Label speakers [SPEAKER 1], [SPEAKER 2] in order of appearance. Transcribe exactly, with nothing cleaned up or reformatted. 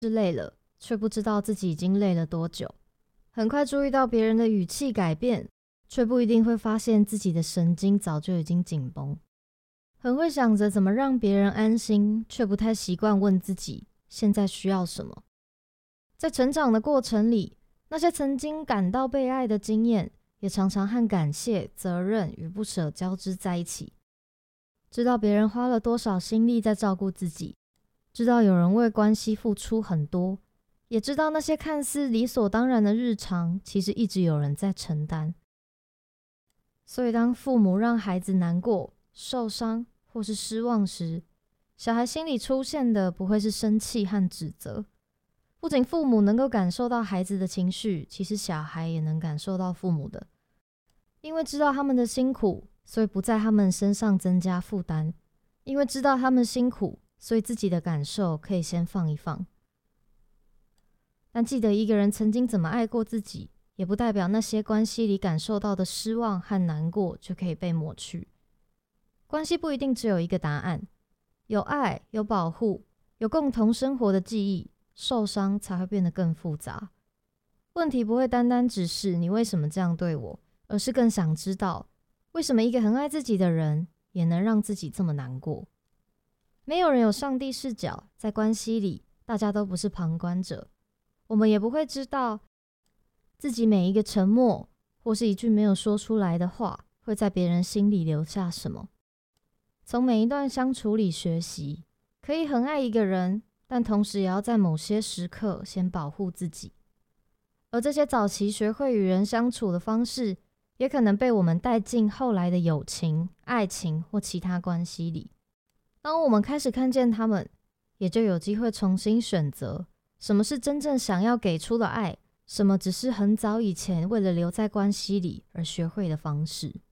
[SPEAKER 1] 是累了，却不知道自己已经累了多久。很快注意到别人的语气改变，却不一定会发现自己的神经早就已经紧绷。很会想着怎么让别人安心，却不太习惯问自己现在需要什么。在成长的过程里，那些曾经感到被爱的经验，也常常和感谢、责任与不舍交织在一起。知道别人花了多少心力在照顾自己，知道有人为关系付出很多，也知道那些看似理所当然的日常，其实一直有人在承担。所以当父母让孩子难过、受伤或是失望时，小孩心里出现的不会是生气和指责。不仅父母能够感受到孩子的情绪，其实小孩也能感受到父母的。因为知道他们的辛苦，所以不在他们身上增加负担。因为知道他们辛苦，所以自己的感受可以先放一放。但记得一个人曾经怎么爱过自己，也不代表那些关系里感受到的失望和难过就可以被抹去。关系不一定只有一个答案，有爱，有保护，有共同生活的记忆，受伤才会变得更复杂。问题不会单单只是你为什么这样对我，而是更想知道为什么一个很爱自己的人也能让自己这么难过。没有人有上帝视角，在关系里大家都不是旁观者，我们也不会知道自己每一个沉默或是一句没有说出来的话会在别人心里留下什么。从每一段相处里学习，可以很爱一个人，但同时也要在某些时刻先保护自己。而这些早期学会与人相处的方式，也可能被我们带进后来的友情、爱情或其他关系里。当我们开始看见他们，也就有机会重新选择什么是真正想要给出的爱，什么只是很早以前为了留在关系里而学会的方式。